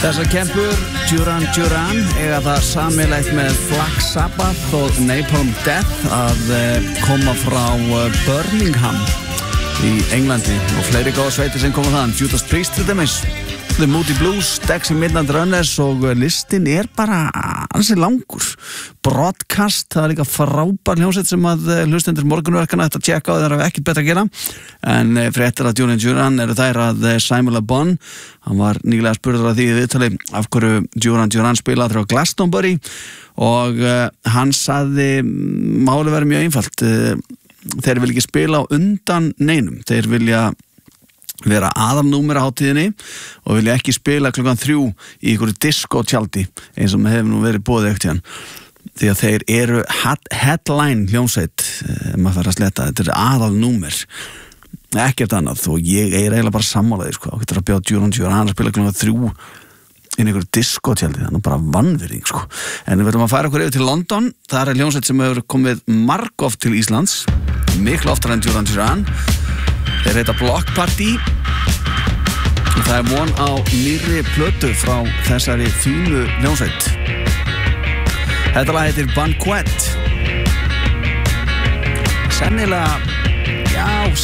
Þessar kempur, Duran Duran, eiga það sameiginlegt með Black Sabbath og Napalm Death að koma frá Birmingham í Englandi og fleiri góða sveitir sem koma þaðan. Judas Priest til dæmis, The Moody Blues, Dexy Midnight Runners og listin bara ansi langur. Broadcast, það líka frábær hljómsveit sem að hlustendur morgunverkana ætti að tjekka á, það ekkert betra að gera. En fréttir að Duran Duran eru þær að Simon Le Bon, hann var nýlega spurður að því í viðtali af hverju Duran Duran spilaði á Glastonbury og hann sagði málið verið mjög einfalt. Þeir vilja ekki spila á undan neinum, þeir vilja vera aðalnúmer á hátíðinni og vilja ekki spila klukkan 3 í einhverju diskotjaldi eins og hefur nú verið boðið ekkert hérna því að þeir eru headline hljómsveit maður fær að sletta, þetta er aðalnúmer ekkert annað og ég eiginlega bara sammálaði sko, og getur að bjóða Duran Duran að spila klukkan 3 inn í einhverju diskotjaldi, þannig bara vanvirðing sko. En við verðum að færa okkur yfir til London, það er hljómsveit sem hefur komið margoft til Íslands, miklu oftar en Duran Duran. Þeir heita Block Party og það er von á nýrri plötu frá þessari fínu hljómsveit. Þetta lag heitir Banquet. Sennilega, já,